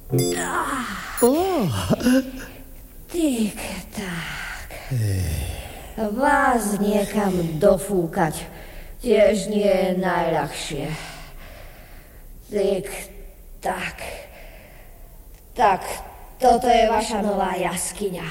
Tik-tak. Vás niekam dofúkať tiež nie je najľahšie. Tik-tak. Tak, toto je vaša nová jaskyňa.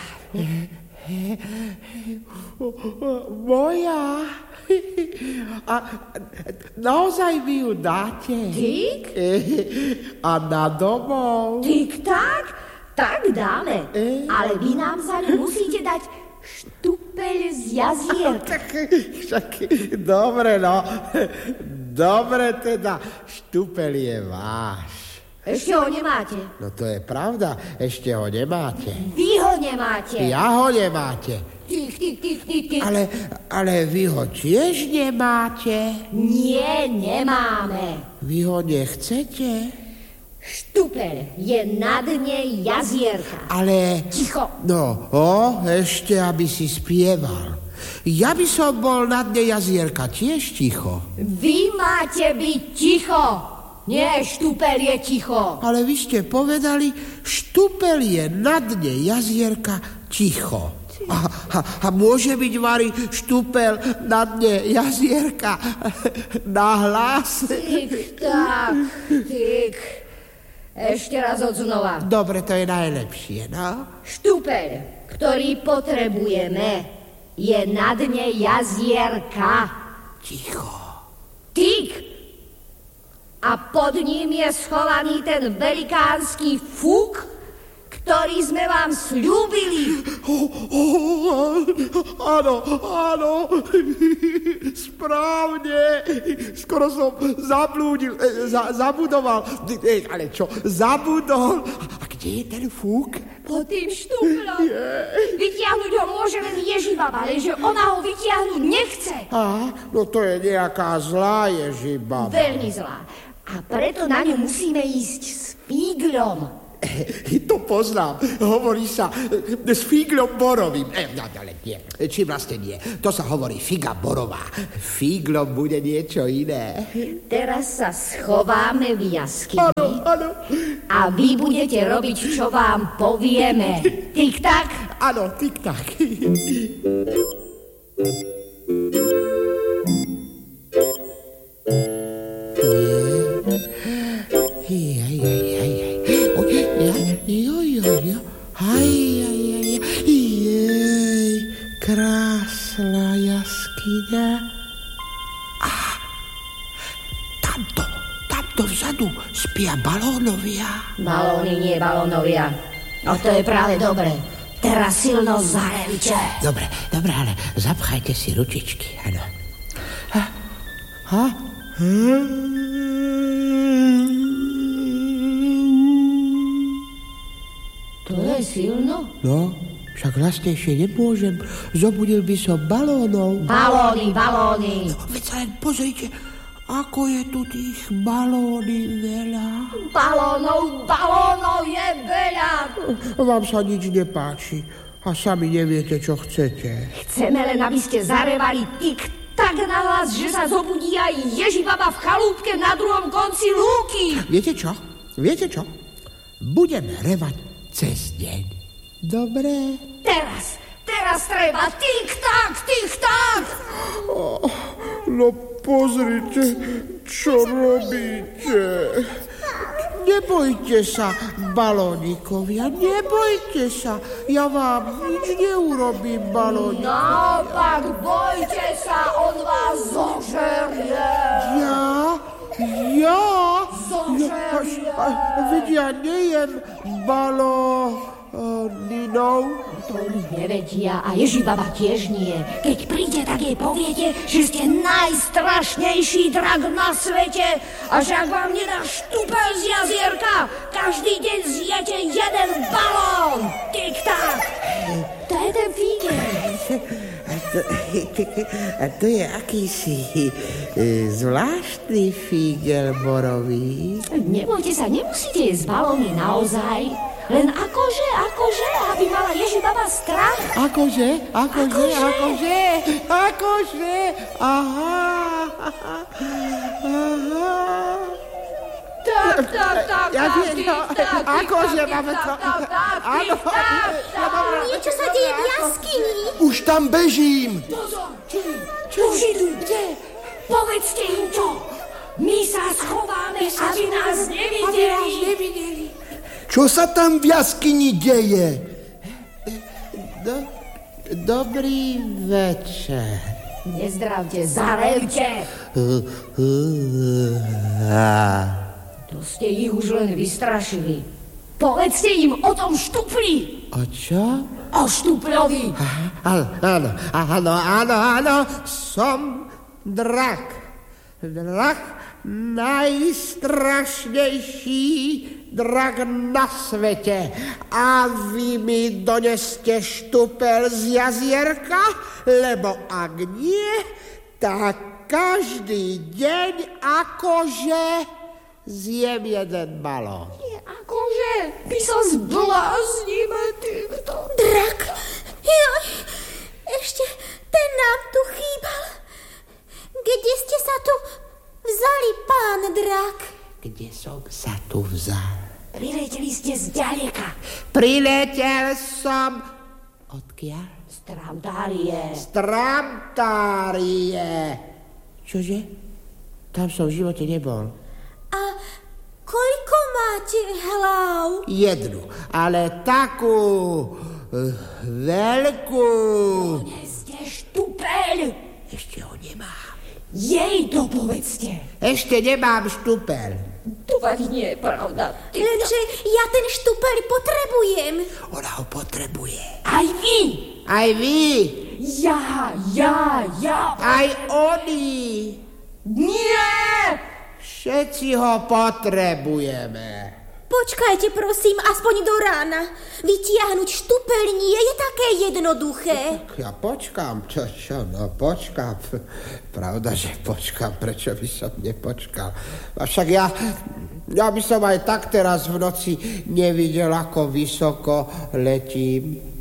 Moja? A naozaj mi ju dáte? Tik? A na domov? Tik-tak? Tak dáme. Ale vy nám za ňu musíte dať štupeľ z jazierka. Však, dobre, no. Dobre teda, štupeľ je váš. Ešte ho nemáte. No to je pravda, ešte ho nemáte. Vy ho nemáte. Ja ho nemáte. Tik. Ale vy ho tiež nemáte. Nie, nemáme. Vy ho nechcete? Štupeľ je na dne jazierka. Ale... Ticho. No, ešte, aby si spieval. Ja by som bol na dne jazierka tiež ticho. Vy máte byť ticho. Nie, štupeľ je ticho. Ale vy ste povedali, štupeľ je na dne jazierka ticho. A môže byť, Vary, štupeľ na dne jazierka na hlas? Tik-tak, tik. Ešte raz odznova. Dobre, to je najlepšie, no? Štupeľ, ktorý potrebujeme, je na dne jazierka. Ticho. Tik. A pod ním je schovaný ten velikánsky fúk, ktorý sme vám sľúbili. Áno, správne. Skoro som zabudoval. Ale čo, zabudol? A kde je ten fúk? Pod tým štuplom. Vytiahnuť ho môže len Ježibaba, lenže ona ho vytiahnuť nechce. No to je nejaká zlá Ježibaba. Veľmi zlá. A preto na ňu musíme ísť s fígľom. To poznám. Hovorí sa s fígľom borovým. Ale nie. Či vlastne nie. To sa hovorí figa borová. Fígľom bude niečo iné. Teraz sa schováme v jaskyni. Áno. A vy budete robiť, čo vám povieme. Tik-tak? Áno, tik-tak. Krásna jaskyňa. Tamto vzadu spia balónovia. Balóny, nie balónovia. No to je práve dobre. Teraz silno zarevite. Dobre, ale zapchajte si ručičky, áno. To je silno? No, však hlasnejšie nemôžem. Zobudil by som balónov. Balóny. Veď sa len pozrite, ako je tu tých balóny veľa. Balónov je veľa. Vám sa nič nepáči a sami neviete, čo chcete. Chceme len, aby ste zarevali tik-tak nahlas, že sa zobudí aj Ježibaba v chalúbke na druhom konci lúky. Viete čo? Budem revať cez deň. Dobre? Teraz treba tik-tak. No pozrite, čo robíte. Nebojte sa, balónikovia, nebojte sa. Ja vám nič neurobím, balónikovia. Naopak, bojte sa, on vás zožerie. Ja? Zožerie. Veď ja nejem balóninov. To oni nevedia a Ježibaba tiež nie. Keď príde, tak jej poviete, že ste najstrašnejší drak na svete a že ak vám nedá štupeľ z jazierka, každý deň zjete jeden balón. Tik-tak. To je ten fígel. A to je akýsi zvláštny fígel borový. Nebojte sa, nemusíte jesť balóny naozaj. Len akože, aby mala Ježibaba strach. Akože. Aha. Ja viem, akože máme to. Áno. Niečo sa deje v jaskyni. Už tam bežím. Pozor, už idú. Kde? Povedzte im to. My sa schováme, aby nás nevideli. Čo sa tam v jaskyni deje? Dobrý večer. Nezdravte, zarelte. To ste ich už len vystrašili. Povedzte im o tom štupli. O čo? O štupľovi. Áno, som drak. Drak najstrašnejší drak na svete. A vy mi doneste štupel z jazierka, lebo ak nie, tak každý deň akože zjem jeden balón. Akože by sa zbláznime týmto. Drak? Joj, ešte ten nám tu chýbal. Kde ste sa tu vzali, pán drak? Kde som sa tu vzal? Prileteli ste z ďaleka. Priletel som... Odkiaľ? Z Tramtárie. Z Tramtárie. Čože? Tam som v živote nebol. A koľko máte hlav? Jednu, ale takú veľkú. Doneste štupeľ. Ešte ho nemám. Jej to povedzte. Ešte nemám štupel. To fakt nie je pravda. Lenže ja ten štupeľ potrebujem. Ona ho potrebuje. Aj vy. Aj vy. Ja. Aj oni. Nie. Všetci ho potrebujeme. Počkajte, prosím, aspoň do rána. Vytiahnuť štupeľ nie je také jednoduché. Ja počkám, čo, no počkám. Pravda, že počkám, prečo by som nepočkal. Avšak ja by som aj tak teraz v noci nevidel, ako vysoko letím.